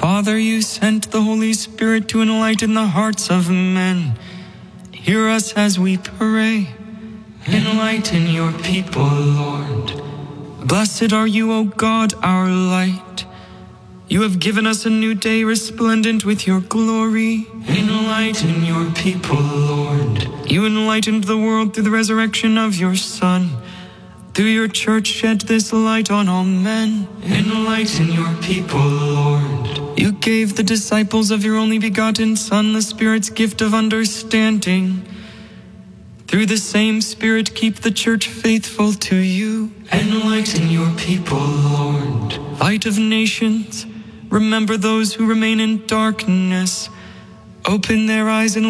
Father, you sent the Holy Spirit to enlighten the hearts of men. Hear us as we pray. Enlighten your people, Lord. Blessed are you, O God, our light. You have given us a new day resplendent with your glory. Enlighten your people, Lord. You enlightened the world through the resurrection of your Son. Through your church shed this light on all men. Enlighten your people, Lord. You gave the disciples of your only begotten Son the Spirit's gift of understanding. Through the same Spirit keep the church faithful to you. Enlighten your people, Lord. Light of nations, remember those who remain in darkness. Open their eyes and